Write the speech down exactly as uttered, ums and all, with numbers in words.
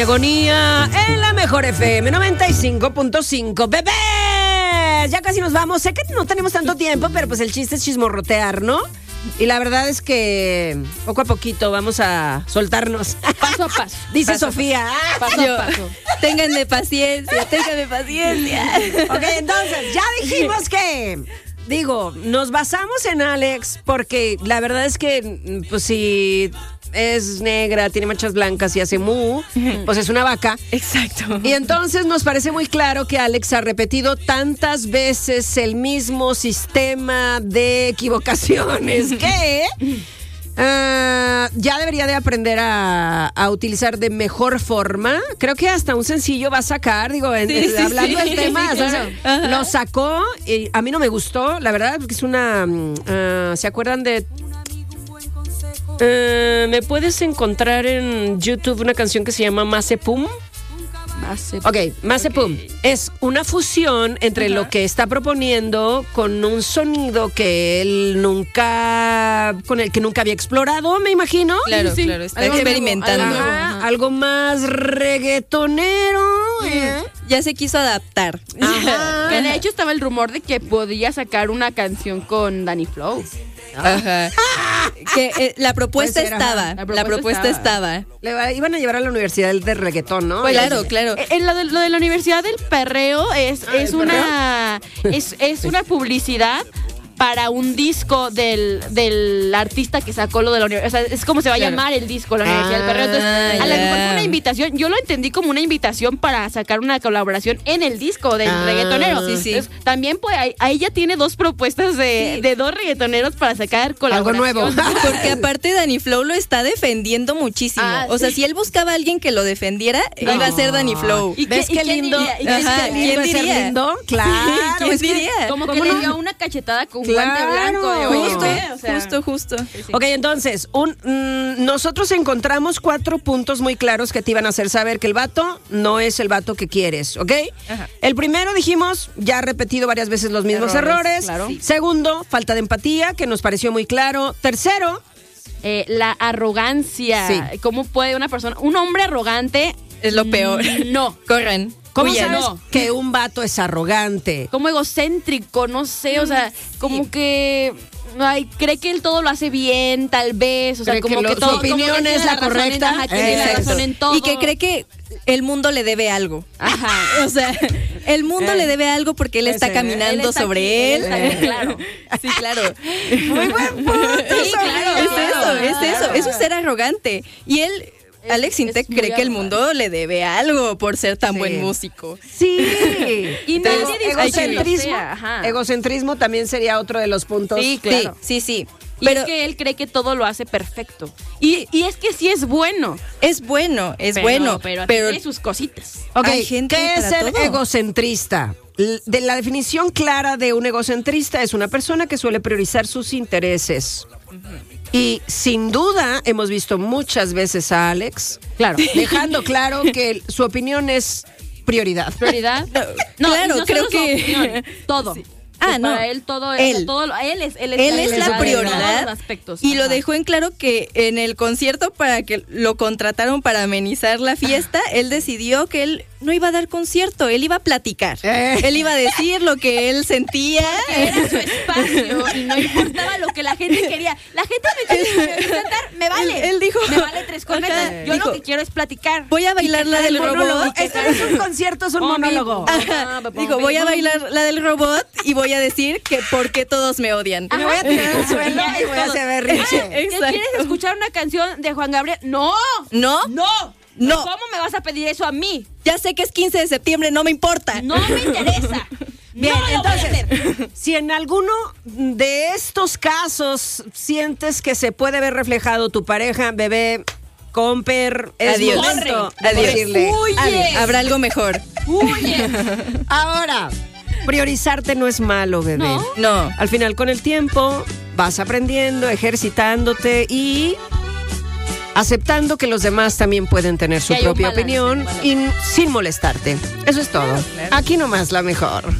Agonía en la mejor F M noventa y cinco punto cinco. ¡Bebés! Ya casi nos vamos. Sé que no tenemos tanto tiempo, pero pues el chiste es chismorrotear, ¿no? Y la verdad es que poco a poquito vamos a soltarnos. Paso a paso. Dice paso Sofía. A paso. Paso Yo, a paso. Ténganme paciencia, ténganme paciencia. Ok, entonces, ya dijimos que... Digo, nos basamos en Alex porque la verdad es que, pues si es negra, tiene manchas blancas y hace mu, pues es una vaca. Exacto. Y entonces nos parece muy claro que Alex ha repetido tantas veces el mismo sistema de equivocaciones que uh, ya debería de aprender a, a utilizar de mejor forma. Creo que hasta un sencillo va a sacar, digo, en, Sí, en, sí, hablando sí. del tema, Sí, claro. o sea, lo sacó y a mí no me gustó, la verdad, porque es una... Uh, ¿se acuerdan de...? Uh, ¿Me puedes encontrar en YouTube una canción que se llama Mazepum? Ok, Mazepum okay. Es una fusión entre uh-huh. lo que está proponiendo con un sonido que él nunca, con el que nunca había explorado, me imagino. Claro, sí, claro, está algo experimentando. Nuevo, algo, nuevo. Algo más reggaetonero. ¿Eh? Ya se quiso adaptar. Ajá. Que de hecho estaba el rumor de que podía sacar una canción con Danny Flow. Ajá. Que eh, la propuesta ser, estaba. La propuesta, la propuesta estaba. estaba. Le va, iban a llevar a la universidad de reggaetón, ¿no? Pues claro, claro. En lo de, lo de la universidad del perreo es, ah, es una es, es una publicidad para un disco del, del artista que sacó lo de la universidad. O sea, es como se va a claro. llamar el disco, la Universidad ah, del Perreo. Entonces, yeah. a lo mejor fue una invitación. Yo lo entendí como una invitación para sacar una colaboración en el disco del ah, reggaetonero. Sí, sí. Entonces, también, pues, ahí, ahí ya tiene dos propuestas de, sí. de dos reggaetoneros para sacar colaboración. Algo nuevo. Porque aparte Danny Flow lo está defendiendo muchísimo. Ah, o sea, sí. si él buscaba a alguien que lo defendiera, no. iba a ser Danny Flow. ¿Y ¿Ves qué, qué lindo? ¿Y Ajá, ¿quién diría? Lindo? Claro. ¿Quién diría? Como que le dio una cachetada con claro. guante blanco. De Justo, ¿eh? o sea, justo, justo. Sí, sí. Ok, entonces, un, mm, nosotros encontramos cuatro puntos muy claros que te iban a hacer saber que el vato no es el vato que quieres, ¿ok? Ajá. El primero, dijimos, ya ha repetido varias veces los mismos errores. errores. Claro. Sí. Segundo, falta de empatía, que nos pareció muy claro. Tercero, eh, la arrogancia. Sí. ¿Cómo puede una persona, un hombre arrogante? Es lo peor. No. Corran. ¿Cómo Oye, sabes no. que un vato es arrogante? Como egocéntrico, no sé, o sea, sí. como que ay, cree que él todo lo hace bien, tal vez, o sea, cree como que, que lo, todo su opinión es la, la correcta, en, ajá, que tiene la razón en todo. Y que cree que el mundo le debe algo. Ajá. O sea, el mundo eh. le debe algo porque él está Ese, caminando él está sobre aquí, él. él está claro. Sí, claro. Muy buen punto. Sí, claro, es claro, eso, claro. es eso, es un ser arrogante. Y él Alex Intec cree arrogante. que el mundo le debe algo por ser tan sí. buen músico. Sí. Y Entonces, nadie egocentrismo, egocentrismo también sería otro de los puntos. Sí, claro. Sí, sí. sí. Y pero es que él cree que todo lo hace perfecto. Y, y es que sí es bueno. Es bueno, es pero, bueno. Pero, pero tiene sus cositas. Ok, ¿qué es ser todo? egocentrista? De la definición clara de un egocentrista es una persona que suele priorizar sus intereses. Uh-huh. Y sin duda hemos visto muchas veces a Alex claro. dejando claro que su opinión es prioridad. ¿Prioridad? No, no, claro, no creo que opinión, todo. Sí. Ah, no. Para él todo él. es todo, él es él es, él es la prioridad en todos los aspectos. Y Ajá. lo dejó en claro que en el concierto para que lo contrataron para amenizar la fiesta, él decidió que él no iba a dar concierto, él iba a platicar. Eh. Él iba a decir lo que él sentía. Porque era su espacio y no importaba lo que la gente quería. La gente me quiere cantar, me vale. Él, él dijo, me vale tres cornetas. Yo dijo, lo que quiero es platicar. Voy a bailar la del robot. Esto no es un concierto, es un monólogo. Ajá. Digo, voy a bailar la del robot y voy a decir que por qué todos me odian. Me voy a tirar al suelo y voy a hacer berrinche. ¿Quieres escuchar una canción de Juan Gabriel? No. ¿No? No. No. ¿Cómo me vas a pedir eso a mí? Ya sé que es quince de septiembre, no me importa. No me interesa. Bien, no entonces, si en alguno de estos casos sientes que se puede ver reflejado tu pareja, bebé, comper, es adiós. momento de Adiós. decirle, adiós. Habrá algo mejor. Huye. Ahora, priorizarte no es malo, bebé. No. no. Al final, con el tiempo, vas aprendiendo, ejercitándote y aceptando que los demás también pueden tener su propia balance, opinión y sin molestarte. Eso es todo. Claro, claro. Aquí nomás la mejor.